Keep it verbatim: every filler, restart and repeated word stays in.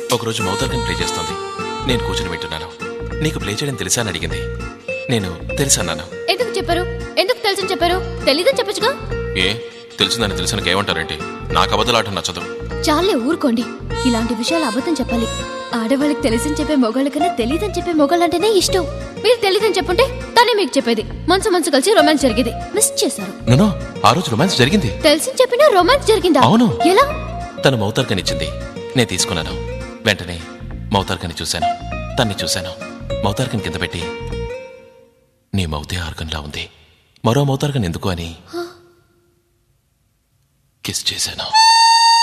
ఒకరోజు మౌతార్కన్ ప్లే చేస్తుంది. నేను కూర్చొని వింటున్నాను. నీకు ప్లే చేయడం తెలుసా అని అడిగింది. నేను తెలుసన్నాను. ఎందుకు చెప్పారు? ఎందుకు తెలుసని చెప్పారు? తెలీదని చెప్పొచ్చుగా. ఏ తెలిసిందని తెలిసిన ఏమంటారేంటి? నాకు అబద్ధాలాట నచ్చదు. చాలే ఊరుకోండి. ఇలాంటి విషయాలు అబద్ధం చెప్పాలి. ఆడవాళ్ళకి తెలిసని చెప్పే మొగాళ్ళ కన్నా తెలియదని చెప్పే మొగాళ్ళంటేనే ఇష్టం. మీరు తెలియదని చెప్పుంటే తనే మీకు చెప్పేది. మనసు మనసు కలిసి రొమాన్స్ జరిగేది. మిస్ చేశారు. నో, ఆ రోజు రొమాన్స్ జరిగింది. తెలిసి చెప్పినా రొమాన్స్ జరిగిందా? అవును. ఎలా? తను మౌతార్కన్ ఇచ్చింది, నేను తీసుకున్నాను. వెంటనే మౌతార్కని చూశాను, తన్ని చూశాను. మౌతార్కన్ కింద పెట్టి, నీ మౌతే ఆర్గన్లా ఉంది, మరో మౌతార్కన్ ఎందుకు అని కిస్ చేశాను.